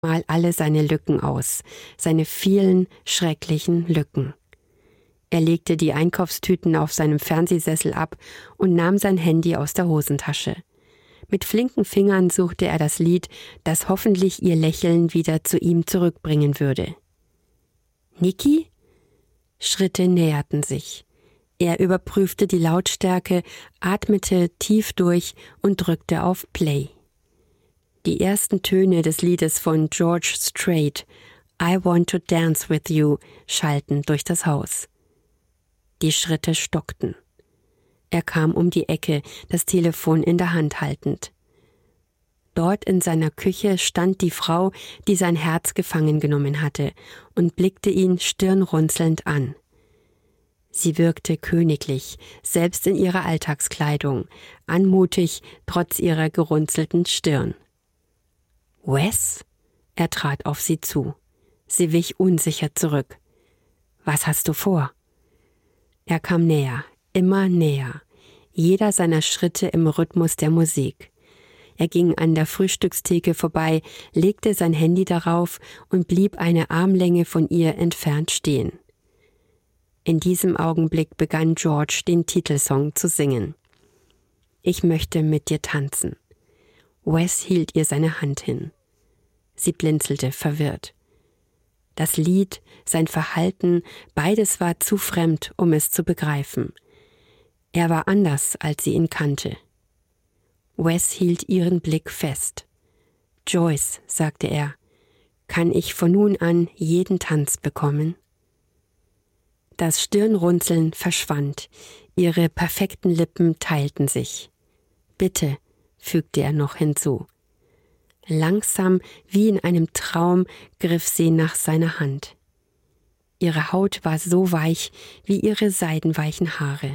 mal alle seine Lücken aus, seine vielen schrecklichen Lücken. Er legte die Einkaufstüten auf seinem Fernsehsessel ab und nahm sein Handy aus der Hosentasche. Mit flinken Fingern suchte er das Lied, das hoffentlich ihr Lächeln wieder zu ihm zurückbringen würde. »Niki?« Schritte näherten sich. Er überprüfte die Lautstärke, atmete tief durch und drückte auf Play. Die ersten Töne des Liedes von George Strait, »I Want to Dance with You«, schallten durch das Haus. Die Schritte stockten. Er kam um die Ecke, das Telefon in der Hand haltend. Dort in seiner Küche stand die Frau, die sein Herz gefangen genommen hatte, und blickte ihn stirnrunzelnd an. Sie wirkte königlich, selbst in ihrer Alltagskleidung, anmutig trotz ihrer gerunzelten Stirn. »Wes?« Er trat auf sie zu. Sie wich unsicher zurück. »Was hast du vor?« Er kam näher, immer näher, jeder seiner Schritte im Rhythmus der Musik. Er ging an der Frühstückstheke vorbei, legte sein Handy darauf und blieb eine Armlänge von ihr entfernt stehen. In diesem Augenblick begann George den Titelsong zu singen. »Ich möchte mit dir tanzen.« Wes hielt ihr seine Hand hin. Sie blinzelte verwirrt. Das Lied, sein Verhalten, beides war zu fremd, um es zu begreifen. Er war anders, als sie ihn kannte. Wes hielt ihren Blick fest. »Joyce«, sagte er, »kann ich von nun an jeden Tanz bekommen?« Das Stirnrunzeln verschwand, ihre perfekten Lippen teilten sich. »Bitte«, fügte er noch hinzu. Langsam, wie in einem Traum, griff sie nach seiner Hand. Ihre Haut war so weich wie ihre seidenweichen Haare.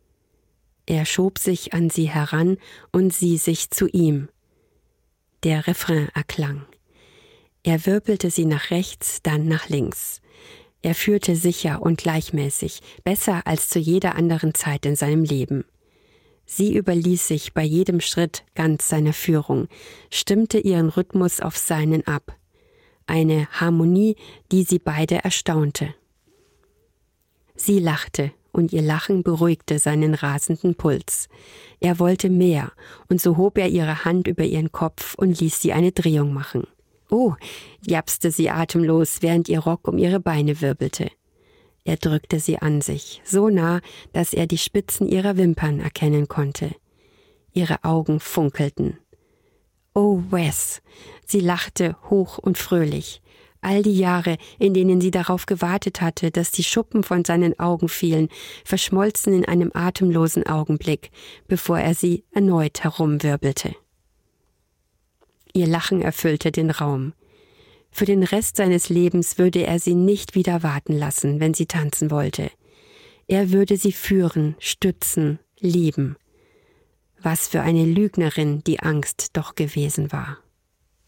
Er schob sich an sie heran und sie sich zu ihm. Der Refrain erklang. Er wirbelte sie nach rechts, dann nach links. Er führte sicher und gleichmäßig, besser als zu jeder anderen Zeit in seinem Leben. Sie überließ sich bei jedem Schritt ganz seiner Führung, stimmte ihren Rhythmus auf seinen ab. Eine Harmonie, die sie beide erstaunte. Sie lachte, und ihr Lachen beruhigte seinen rasenden Puls. Er wollte mehr, und so hob er ihre Hand über ihren Kopf und ließ sie eine Drehung machen. »Oh«, japste sie atemlos, während ihr Rock um ihre Beine wirbelte. Er drückte sie an sich, so nah, dass er die Spitzen ihrer Wimpern erkennen konnte. Ihre Augen funkelten. »Oh, Wes«, sie lachte hoch und fröhlich. All die Jahre, in denen sie darauf gewartet hatte, dass die Schuppen von seinen Augen fielen, verschmolzen in einem atemlosen Augenblick, bevor er sie erneut herumwirbelte. Ihr Lachen erfüllte den Raum. Für den Rest seines Lebens würde er sie nicht wieder warten lassen, wenn sie tanzen wollte. Er würde sie führen, stützen, lieben. Was für eine Lügnerin die Angst doch gewesen war.